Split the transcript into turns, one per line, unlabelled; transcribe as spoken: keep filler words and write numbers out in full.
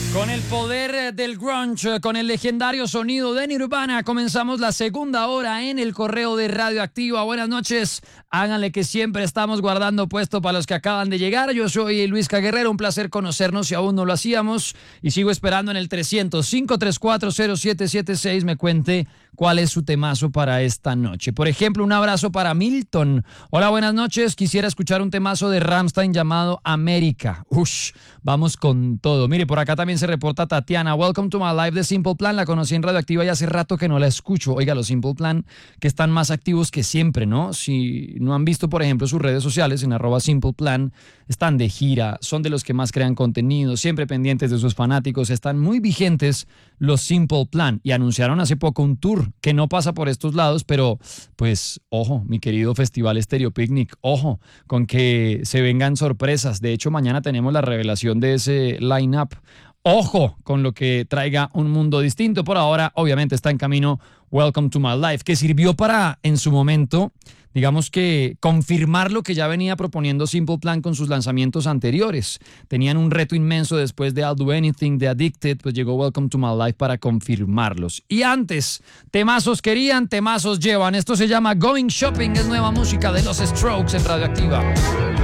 Con el poder del grunge, con el legendario sonido de Nirvana, comenzamos la segunda hora en el correo de Radioactiva. Buenas noches, háganle que siempre estamos guardando puesto para los que acaban de llegar. Yo soy Luis Guerrero, un placer conocernos si aún no lo hacíamos. Y sigo esperando en el trescientos, cinco tres cuatro, cero siete siete seis me cuente cuál es su temazo para esta noche. Por ejemplo, un abrazo para Milton. Hola, buenas noches. Quisiera escuchar un temazo de Rammstein llamado América. Ush, vamos con todo. Mire, por acá también se reporta Tatiana. Welcome to my live de Simple Plan. La conocí en Radioactiva y hace rato que no la escucho. Oiga, los Simple Plan que están más activos que siempre, ¿no? Si no han visto, por ejemplo, sus redes sociales en arroba Simple Plan, están de gira, son de los que más crean contenido, siempre pendientes de sus fanáticos, están muy vigentes los Simple Plan y anunciaron hace poco un tour que no pasa por estos lados, pero pues ojo, mi querido Festival Stereo Picnic, ojo, con que se vengan sorpresas. De hecho, mañana tenemos la revelación de ese line-up. Ojo con lo que traiga un mundo distinto. Por ahora, obviamente, está en camino Welcome to My Life, que sirvió para, en su momento, digamos que confirmar lo que ya venía proponiendo Simple Plan con sus lanzamientos anteriores. Tenían un reto inmenso después de I'll Do Anything, de Addicted, pues llegó Welcome to My Life para confirmarlos. Y antes, temazos querían, temazos llevan. Esto se llama Going Shopping, es nueva música de los Strokes en Radioactiva.